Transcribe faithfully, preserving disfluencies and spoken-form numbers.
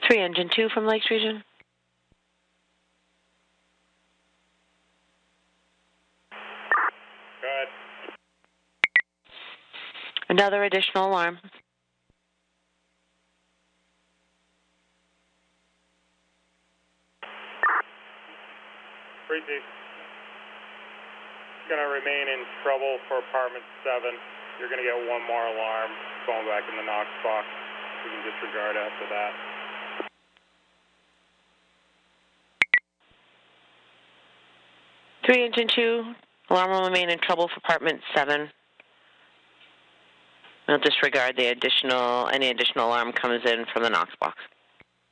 Three engine two from Lakes Region. Go ahead. Another additional alarm. Breezy. Going to remain in trouble for apartment seven. You're going to get one more alarm going back in the Knox box. You can disregard after that. Three engine two, alarm will remain in trouble for apartment seven. We'll disregard the additional, any additional alarm comes in from the Knox box.